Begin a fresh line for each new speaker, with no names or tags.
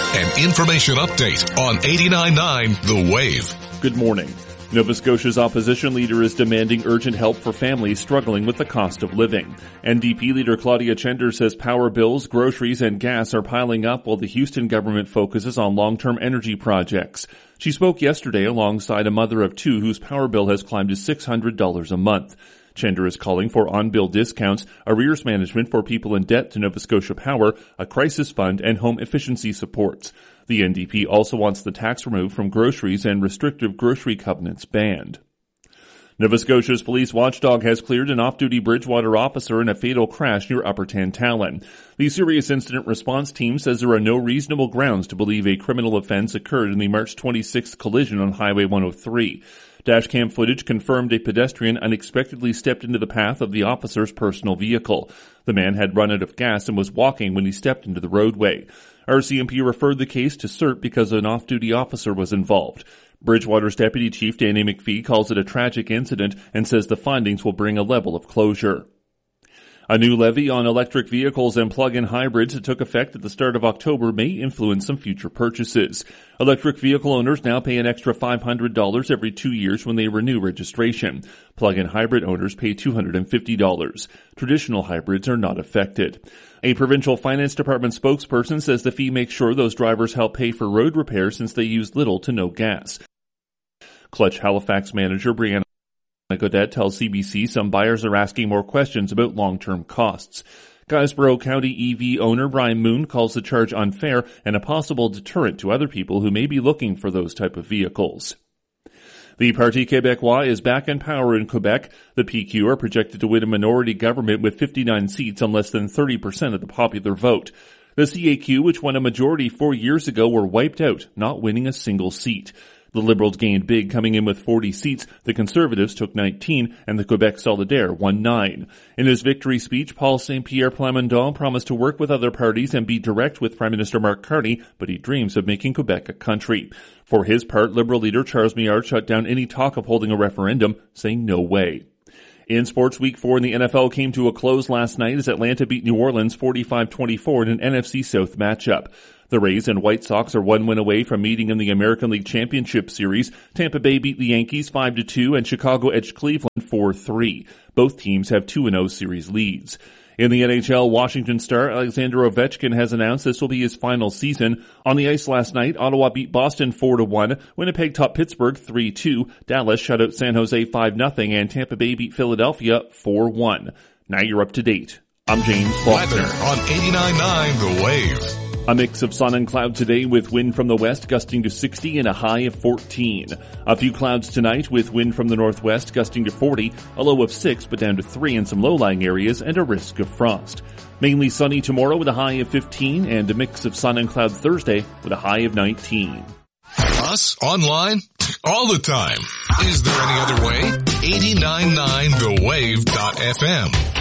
An information update on 89.9 The Wave.
Good morning. Nova Scotia's opposition leader is demanding urgent help for families struggling with the cost of living. NDP leader Claudia Chender says power bills, groceries, and gas are piling up while the Houston government focuses on long-term energy projects. She spoke yesterday alongside a mother of two whose power bill has climbed to $600 a month. Chender is calling for on-bill discounts, arrears management for people in debt to Nova Scotia Power, a crisis fund, and home efficiency supports. The NDP also wants the tax removed from groceries and restrictive grocery covenants banned. Nova Scotia's police watchdog has cleared an off-duty Bridgewater officer in a fatal crash near Upper Tantallon. The Serious Incident Response Team says there are no reasonable grounds to believe a criminal offense occurred in the March 26th collision on Highway 103. Dashcam footage confirmed a pedestrian unexpectedly stepped into the path of the officer's personal vehicle. The man had run out of gas and was walking when he stepped into the roadway. RCMP referred the case to CERT because an off-duty officer was involved. Bridgewater's Deputy Chief Danny McPhee calls it a tragic incident and says the findings will bring a level of closure. A new levy on electric vehicles and plug-in hybrids that took effect at the start of October may influence some future purchases. Electric vehicle owners now pay an extra $500 every 2 years when they renew registration. Plug-in hybrid owners pay $250. Traditional hybrids are not affected. A provincial finance department spokesperson says the fee makes sure those drivers help pay for road repairs since they use little to no gas. Clutch Halifax manager Brianna Godet tells CBC some buyers are asking more questions about long-term costs. Guysborough County EV owner Brian Moon calls the charge unfair and a possible deterrent to other people who may be looking for those type of vehicles. The Parti Québécois is back in power in Quebec. The PQ are projected to win a minority government with 59 seats on less than 30% of the popular vote. The CAQ, which won a majority 4 years ago, were wiped out, not winning a single seat. The Liberals gained big, coming in with 40 seats. The Conservatives took 19, and the Quebec Solidaire won 9. In his victory speech, Paul Saint-Pierre Plamondon promised to work with other parties and be direct with Prime Minister Mark Carney, but he dreams of making Quebec a country. For his part, Liberal leader Charles Miard shut down any talk of holding a referendum, saying no way. In sports, Week 4 in the NFL came to a close last night as Atlanta beat New Orleans 45-24 in an NFC South matchup. The Rays and White Sox are 1 win away from meeting in the American League Championship Series. Tampa Bay beat the Yankees 5-2 and Chicago edged Cleveland 4-3. Both teams have 2-0 series leads. In the NHL, Washington star Alexander Ovechkin has announced this will be his final season. On the ice last night, Ottawa beat Boston 4-1, Winnipeg topped Pittsburgh 3-2, Dallas shut out San Jose 5-0, and Tampa Bay beat Philadelphia 4-1. Now you're up to date. I'm James Faulkner.
Weather on 89.9 The Wave.
A mix of sun and cloud today with wind from the west gusting to 60 and a high of 14. A few clouds tonight with wind from the northwest gusting to 40, a low of 6 but down to 3 in some low-lying areas and a risk of frost. Mainly sunny tomorrow with a high of 15 and a mix of sun and cloud Thursday with a high of 19.
Us online all the time. Is there any other way? 89.9thewave.fm.